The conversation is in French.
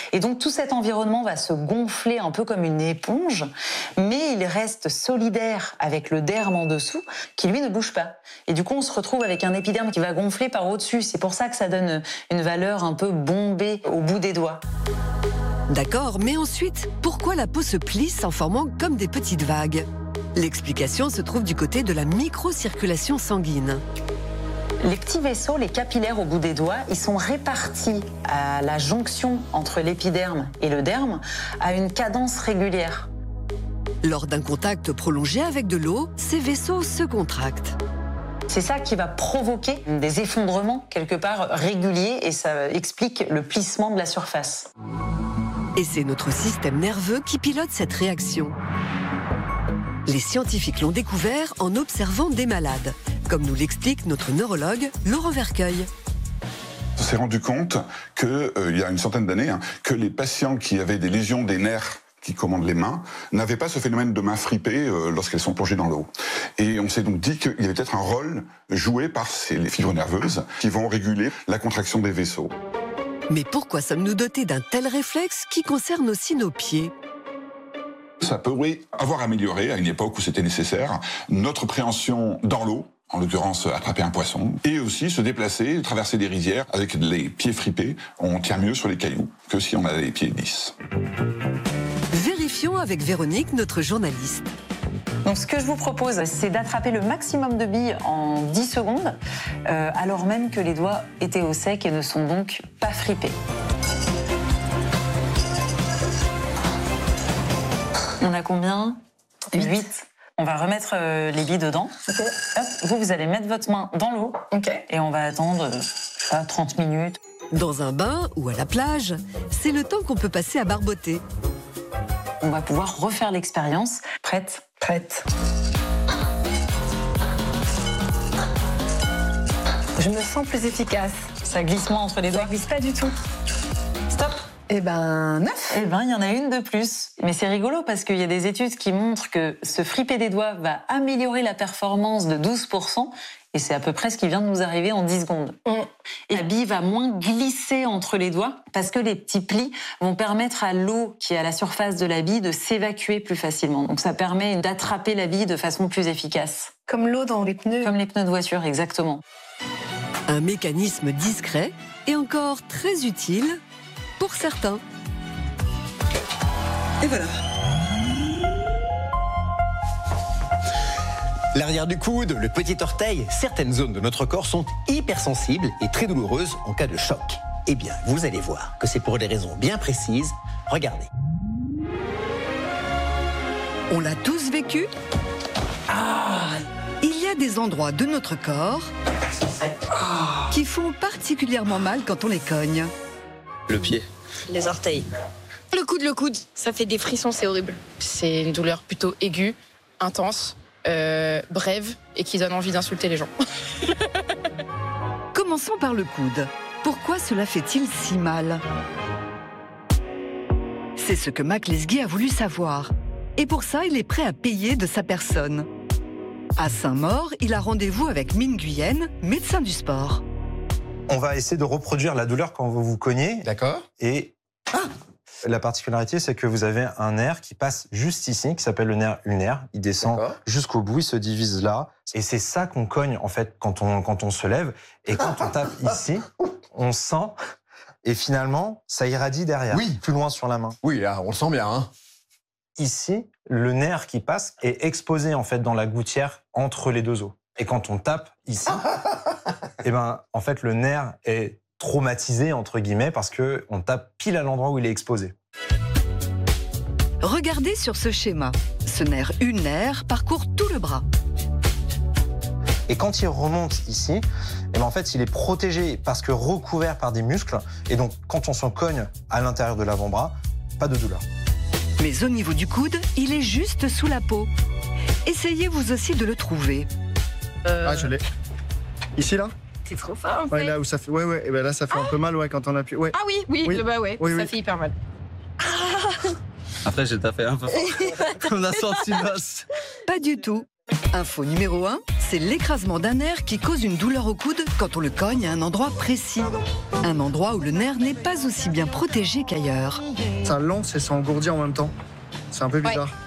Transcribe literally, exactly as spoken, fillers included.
Et donc tout cet environnement va se gonfler un peu comme une éponge, mais il reste solidaire avec le derme en dessous, qui lui ne bouge pas. Et du coup, on se retrouve avec un épiderme qui va gonfler par au-dessus. C'est pour ça que ça donne une valeur un peu bombée au bout des doigts. D'accord, mais ensuite, pourquoi la peau se plisse en formant comme des petites vagues? L'explication se trouve du côté de la microcirculation sanguine. Les petits vaisseaux, les capillaires au bout des doigts, ils sont répartis à la jonction entre l'épiderme et le derme à une cadence régulière. Lors d'un contact prolongé avec de l'eau, ces vaisseaux se contractent. C'est ça qui va provoquer des effondrements quelque part réguliers et ça explique le plissement de la surface. Et c'est notre système nerveux qui pilote cette réaction. Les scientifiques l'ont découvert en observant des malades, comme nous l'explique notre neurologue Laurent Vercueil. On s'est rendu compte qu'il euh, y a une centaine d'années, hein, que les patients qui avaient des lésions des nerfs qui commandent les mains, n'avaient pas ce phénomène de mains fripées euh, lorsqu'elles sont plongées dans l'eau. Et on s'est donc dit qu'il y avait peut-être un rôle joué par ces, les fibres nerveuses qui vont réguler la contraction des vaisseaux. Mais pourquoi sommes-nous dotés d'un tel réflexe qui concerne aussi nos pieds? Ça pourrait avoir amélioré, à une époque où c'était nécessaire, notre préhension dans l'eau, en l'occurrence attraper un poisson, et aussi se déplacer, traverser des rivières avec les pieds fripés. On tient mieux sur les cailloux que si on a les pieds lisses. Vérifions avec Véronique, notre journaliste. Donc ce que je vous propose, c'est d'attraper le maximum de billes en dix secondes, euh, alors même que les doigts étaient au sec et ne sont donc pas fripés. On a combien? huit. On va remettre euh, les billes dedans. Okay. Hop, vous, vous allez mettre votre main dans l'eau. Okay. Et on va attendre euh, pas, trente minutes. Dans un bain ou à la plage, c'est le temps qu'on peut passer à barboter. On va pouvoir refaire l'expérience. Prête? Prête. Je me sens plus efficace. Ça glisse moins entre les doigts? Ça glisse pas du tout. Stop. Eh ben, neuf. Eh ben, il y en a une de plus. Mais c'est rigolo parce qu'il y a des études qui montrent que se friper des doigts va améliorer la performance de douze pour cent. Et c'est à peu près ce qui vient de nous arriver en dix secondes. Mm. Et la bille va moins glisser entre les doigts parce que les petits plis vont permettre à l'eau qui est à la surface de la bille de s'évacuer plus facilement. Donc ça permet d'attraper la bille de façon plus efficace. Comme l'eau dans les pneus. Comme les pneus de voiture, exactement. Un mécanisme discret et encore très utile pour certains. Et voilà. L'arrière du coude, le petit orteil, certaines zones de notre corps sont hypersensibles et très douloureuses en cas de choc. Eh bien, vous allez voir que c'est pour des raisons bien précises. Regardez. On l'a tous vécu. Ah. Il y a des endroits de notre corps ah. qui font particulièrement mal quand on les cogne. Le pied. Les orteils. Le coude, le coude, ça fait des frissons, c'est horrible. C'est une douleur plutôt aiguë, intense, euh, brève et qui donne envie d'insulter les gens. Commençons par le coude. Pourquoi cela fait-il si mal? C'est ce que Mac Lesguy a voulu savoir. Et pour ça, il est prêt à payer de sa personne. À Saint-Maur, il a rendez-vous avec Mine Guyenne, médecin du sport. On va essayer de reproduire la douleur quand vous vous cognez. D'accord. Et ah la particularité, c'est que vous avez un nerf qui passe juste ici, qui s'appelle le nerf ulnaire. Il descend jusqu'au bout, il se divise là. Et c'est ça qu'on cogne, en fait, quand on, quand on se lève. Et quand on tape ici, on sent. Et finalement, ça irradie derrière, oui. plus loin sur la main. Oui, là, on le sent bien. Hein. Ici, le nerf qui passe est exposé, en fait, dans la gouttière entre les deux os. Et quand on tape ici, eh ben, en fait, le nerf est traumatisé, entre guillemets, parce qu'on tape pile à l'endroit où il est exposé. Regardez sur ce schéma. Ce nerf ulnaire parcourt tout le bras. Et quand il remonte ici, eh ben, en fait, il est protégé parce que recouvert par des muscles. Et donc, quand on s'en cogne à l'intérieur de l'avant-bras, pas de douleur. Mais au niveau du coude, il est juste sous la peau. Essayez vous aussi de le trouver. Euh... Ah, je l'ai. Ici, là? C'est trop fort, en fait. Ouais, là où ça fait, ouais, ouais, et ben là, ça fait ah. un peu mal, ouais, quand on appuie. Ouais. Ah oui, oui, oui. Le bas, ouais, oui, ça oui. fait hyper mal. Après, j'ai tapé un peu fort. On a senti l'os. Pas du tout. Info numéro un, c'est l'écrasement d'un nerf qui cause une douleur au coude quand on le cogne à un endroit précis. Un endroit où le nerf n'est pas aussi bien protégé qu'ailleurs. Ça lance et ça engourdit en même temps. C'est un peu bizarre.